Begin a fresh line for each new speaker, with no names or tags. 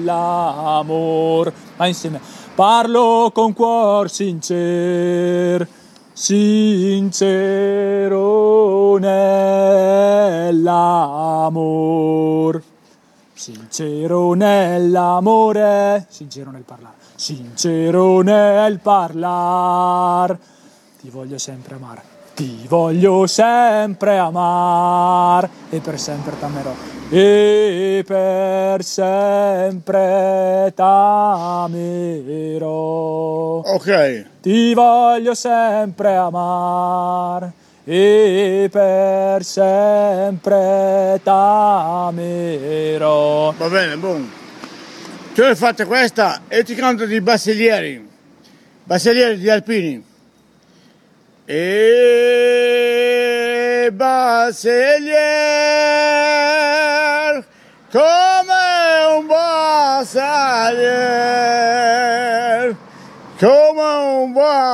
l'amor. Ma insieme. Parlo con cuor sincero nell'amor. Sincero nell'amore, sincero nel parlare, sincero nel parlar. Ti voglio sempre amare, ti voglio sempre amar, e per sempre t'amerò, e per sempre t'amerò.
Ok.
Ti voglio sempre amar, e per sempre t'amerò.
Va bene, buon. Tu hai fatto questa e ti canto di Bassilieri di Alpini. E Bassilier come un bassalier, come un